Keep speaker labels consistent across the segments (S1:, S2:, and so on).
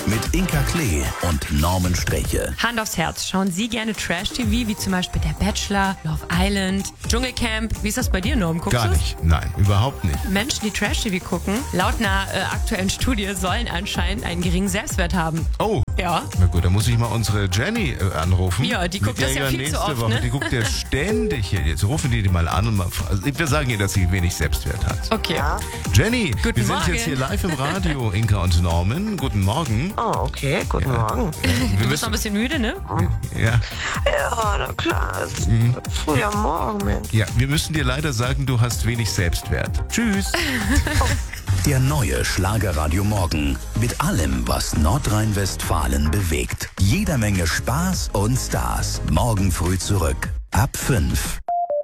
S1: mit Inka Klee und Norman Sträche.
S2: Hand aufs Herz, schauen Sie gerne Trash-TV, wie zum Beispiel Der Bachelor, Love Island, Dschungelcamp? Wie ist das bei dir, Norm? Guckst
S3: Gar
S2: du's?
S3: nicht, nein, überhaupt nicht.
S2: Menschen, die Trash-TV gucken, laut einer aktuellen Studie sollen anscheinend einen geringen Selbstwert haben.
S3: Oh,
S2: Ja.
S3: na gut, dann muss ich mal unsere Jenny anrufen.
S2: Ja, die guckt
S3: Mit
S2: das
S3: der
S2: ja viel
S3: nächste
S2: zu oft,
S3: Woche.
S2: ne?
S3: Die guckt ja ständig hier. Jetzt rufen die mal an und wir sagen ihr, dass sie wenig Selbstwert hat.
S2: Okay.
S3: Jenny,
S2: Guten
S3: wir sind
S2: Morgen.
S3: jetzt hier live im Radio, Inka und Norman. Guten Morgen.
S4: Oh, okay, guten Morgen.
S2: Du bist noch ein bisschen müde, ne?
S3: Ja,
S4: Ja, na klar, es ist früh am Morgen, Mensch.
S3: ja, wir müssen dir leider sagen, du hast wenig Selbstwert. Tschüss.
S1: Der neue Schlagerradio Morgen. Mit allem, was Nordrhein-Westfalen bewegt. Jeder Menge Spaß und Stars. Morgen früh zurück. Ab 5.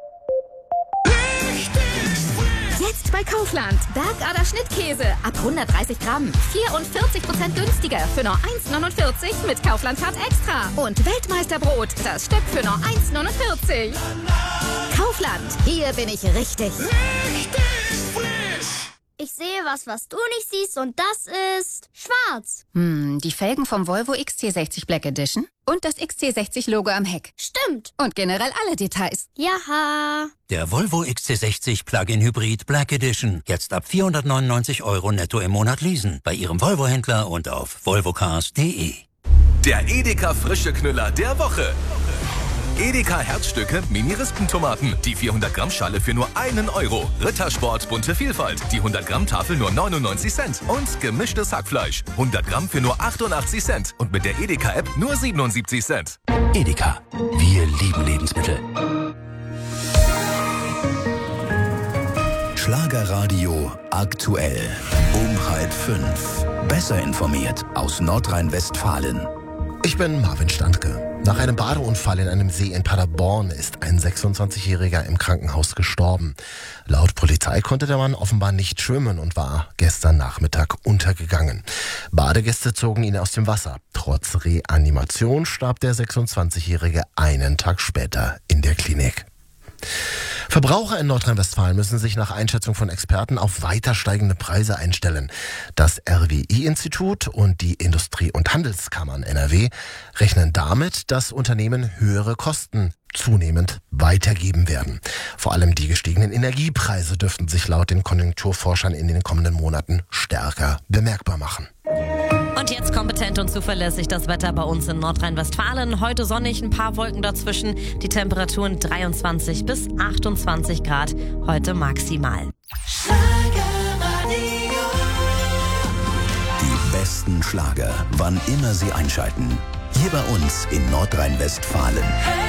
S5: Jetzt bei Kaufland. Bergader Schnittkäse ab 130 Gramm. 44% günstiger für nur 1,49 mit Kaufland Card Extra. Und Weltmeisterbrot, das Stück für nur 1,49. Kaufland, hier bin ich richtig.
S6: Ich sehe was du nicht siehst und das ist schwarz.
S5: Die Felgen vom Volvo XC60 Black Edition und das XC60-Logo am Heck.
S6: Stimmt.
S5: Und generell alle Details.
S6: Jaha.
S7: Der Volvo XC60 Plug-in Hybrid Black Edition. Jetzt ab 499 € netto im Monat leasen. Bei Ihrem Volvo-Händler und auf volvocars.de.
S8: Der Edeka frische Knüller der Woche. Edeka Herzstücke Mini-Rispentomaten. Die 400 Gramm Schale für nur 1 €. Rittersport bunte Vielfalt. Die 100 Gramm Tafel nur 99 Cent. Und gemischtes Hackfleisch. 100 Gramm für nur 88 Cent. Und mit der Edeka App nur 77 Cent.
S1: Edeka. Wir lieben Lebensmittel. Schlagerradio aktuell. Um 4:30. Besser informiert aus Nordrhein-Westfalen.
S9: Ich bin Marvin Standke. Nach einem Badeunfall in einem See in Paderborn ist ein 26-Jähriger im Krankenhaus gestorben. Laut Polizei konnte der Mann offenbar nicht schwimmen und war gestern Nachmittag untergegangen. Badegäste zogen ihn aus dem Wasser. Trotz Reanimation starb der 26-Jährige einen Tag später in der Klinik. Verbraucher in Nordrhein-Westfalen müssen sich nach Einschätzung von Experten auf weiter steigende Preise einstellen. Das RWI-Institut und die Industrie- und Handelskammern NRW rechnen damit, dass Unternehmen höhere Kosten zunehmend weitergeben werden. Vor allem die gestiegenen Energiepreise dürften sich laut den Konjunkturforschern in den kommenden Monaten stärker bemerkbar machen.
S10: Und jetzt kompetent und zuverlässig das Wetter bei uns in Nordrhein-Westfalen. Heute sonnig, ein paar Wolken dazwischen. Die Temperaturen 23 bis 28 Grad. Heute maximal.
S1: Die besten Schlager, wann immer Sie einschalten. Hier bei uns in Nordrhein-Westfalen.